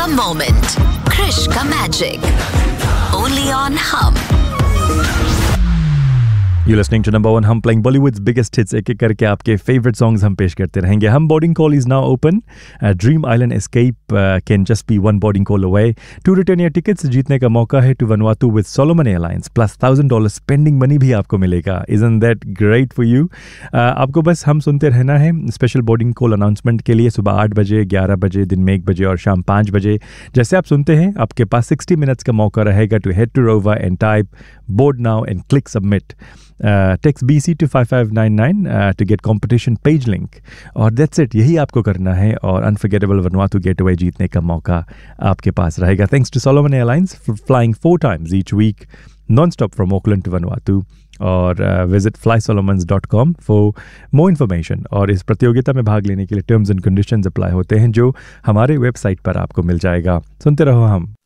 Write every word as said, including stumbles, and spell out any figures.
का मोमेंट, क्रिश का magic, only on हम। You're listening to number one, हम playing Bollywood's biggest hits. एक एक करके आपके favorite songs हम पेश करते रहेंगे. हम boarding call is now open. Uh, Dream Island Escape uh, can just be one boarding call away. To return your tickets, जीतने का मौका है to Vanuatu with Solomon Airlines plus one thousand dollars spending money भी आपको मिलेगा. Isn't that great for you? Uh, आपको बस हम सुनते रहना है. Special boarding call announcement के लिए सुबह आठ बजे, ग्यारह बजे, दिन में एक बजे और शाम पाँच बजे. जैसे आप सुनते हैं, आपके पास sixty minutes का मौका रहेगा to head to Rover and type board now and click submit. Uh, text B C to five five nine nine uh, to get competition page link. और that's it, यही आपको करना है और unforgettable Vanuatu getaway जीतने का मौका आपके पास रहेगा. Thanks to Solomon Airlines for flying four times each week non-stop from Auckland to Vanuatu. और uh, visit fly solomons dot com for more information. और इस प्रतियोगिता में भाग लेने के लिए टर्म्स एंड कंडीशंस अप्लाई होते हैं जो हमारे वेबसाइट पर आपको मिल जाएगा. सुनते रहो हम.